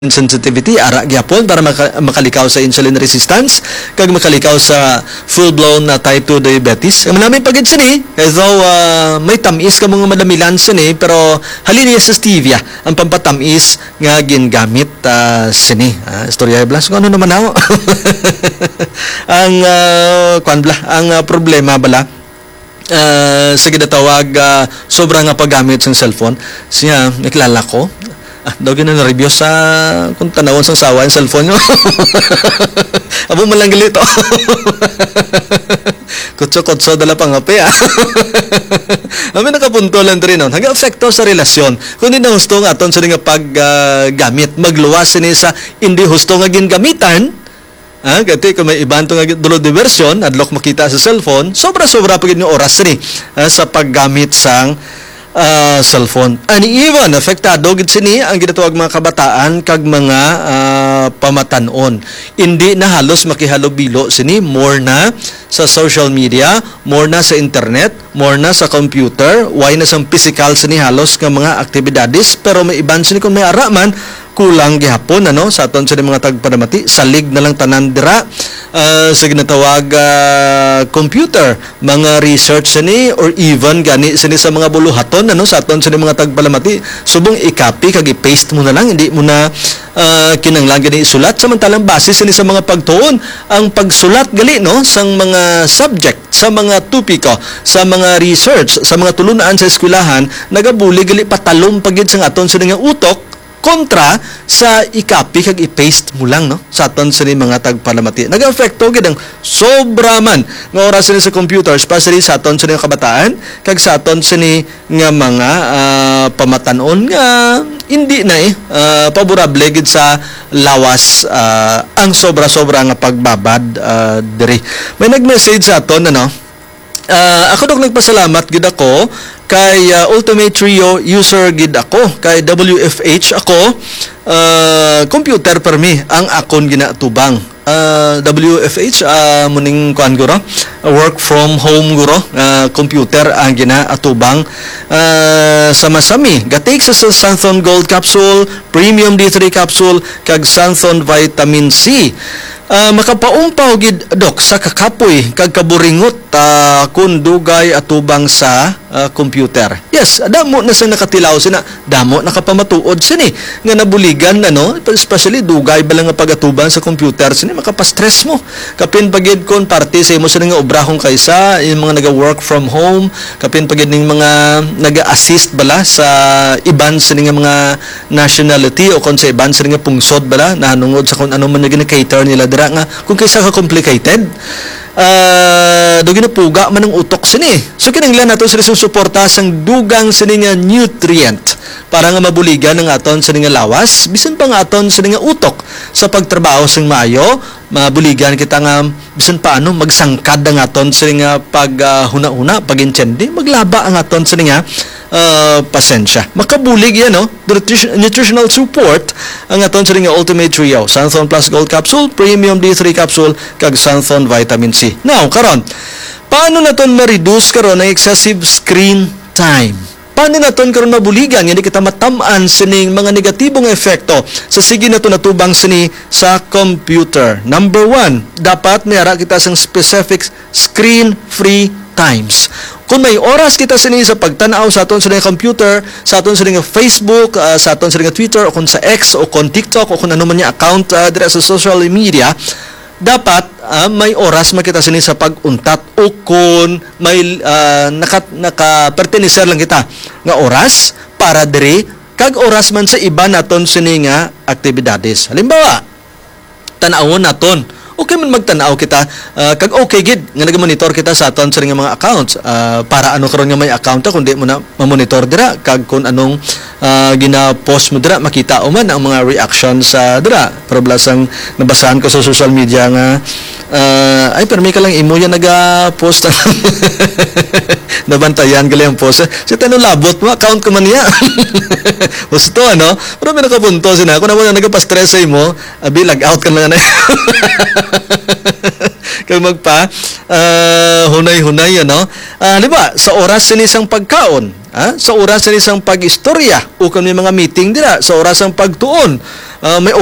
sensitivity ara gyapon para makalikaw sa insulin resistance kag makalikaw sa full-blown na type 2 diabetes. Manami pagid sini although may tamis ka mga madamilan sini pero halin niya sa stevia ang pampatamis nga gingamit sini. Istorya blas kung ano naman ako. ang problema bala sa ginatawag sobrang nga paggamit sa cellphone siya nakilala ko daw na-review sa kung tanawon sang sawa yung cellphone nyo. Abo man lang galito. Kutso-kutso dala pangapi Kami nakapunto lang rin nun. Hanggang efekto sa relasyon. Kung hindi na husto nga aton sa nga paggamit, magluwas sini sa hindi husto nga gingamitan, kasi kung may ibang nga dulo diversyon, adlok makita sa cellphone, sobra-sobra pagin yung oras rin sa paggamit sang cellphone. And even, apektado gid sini ang ginatawag mga kabataan kag mga pamatanon. Hindi na halos makihalubilo sini, more na sa social media, more na sa internet, more na sa computer, why na sa physical sini halos nga mga aktibidades, pero may iban sini kung may araman, kulang gihapon sa aton sa mga tagpadamati salig na lang tanan dira sa ginatawag computer mga research sini or even gani sini sa mga buluhaton sa aton sa mga tagpalamati subong i-copy kag i-paste mo na lang hindi mo na kinanglan gani isulat samantalang base sini sa mga pagtuon ang pagsulat gali sang mga subject sa mga tupiko sa mga research sa mga tulunan sa eskwelahan nagabuli gali patalom pagid sa aton sa nga utok kontra sa i-copy kag i-paste mo lang sa aton sa mga tagpalamati. Nag-affecto gid ang sobra man nga oras sa computer especially sa aton sa kabataan kag sa aton sa nga mga pamatanon nga hindi na paborable gid sa lawas ang sobra-sobra nga pagbabad diri. May nag-message sa aton ako dok nagpasalamat gid ako kay Ultimate Trio user gid ako kay WFH ako computer permi ang akon ginatubang WFH muning kuan guro work from home guro computer ang ginaatubang sa masami gatik sa Santhon Gold Capsule Premium D3 Capsule kag Santhon Vitamin C makapaumpaw gid dok sa kakapoy kag kaburingot kun dugay atubang sa computer. Yes, damo na sa nakatilaw sina, damo nakapamatuod sini nga nabuligan especially dugay ba lang nga pagatubang sa computer sini makapastress mo. Kapin pagid kon parte sa imo sini nga obrahon kaysa yung mga naga-work from home, kapin pagid ning mga naga-assist bala sa iban sini nga mga nationality o kon sa iban sini nga pungsod bala nahanungod sa kung ano man nga gina-cater nila nga kung kaysa ka complicated ginapuga man ang utok sini so kinanglan nato sa isang suporta sang dugang sini nga nutrient para nga mabuligan ang aton sini nga lawas bisan pa nga aton sini nga utok sa pagtrabaho sang maayo mabuligan kita nga bisan paano magsangkad ang aton sini nga paghuna-huna pag-intindi maglaba ang aton sini nga pasensya. Makabulig yan, nutritional support ang aton sa nga Ultimate Trio. Santhon Plus Gold Capsule, Premium D3 Capsule, kag Santhon Vitamin C. Now, karon, paano naton ma-reduce karon ang excessive screen time? Paano naton karon mabuligan hindi kita matamaan sining mga negatibong epekto sa sige nato natubang sini sa computer. Number 1, dapat mayara kita sang specific screen-free times. Kung may oras kita sini sa pagtanaw sa aton sa computer, sa aton sa Facebook, sa aton sa Twitter, o kung sa X, o kung TikTok, o kung ano man niya account dire sa social media, dapat may oras makita sini sa pag-untat o kung may naka-pertenecer lang kita nga oras para dire kag oras man sa iba naton sini nga aktibidades. Halimbawa, tanawon naton okay man magtanaw kita kag okay gid nga nagamonitor kita sa aton sa mga accounts para ano karon nga may account kundi mo na ma-monitor dira kag kung anong gina-post mo dira makita o man ang mga reactions sa dira pero blasang nabasahan ko sa social media nga ay pero may ka lang imo yan naga-post nabantayan gali ang post si tanong labot mo account ko man niya gusto pero may nakapunto sina kung naman nagapastress sa imo abi log out ka na kay magpa hunay-hunay di ba sa oras sa isang pagkaon sa oras sa isang pag-istorya o kung may mga meeting dira sa oras ng pagtuon may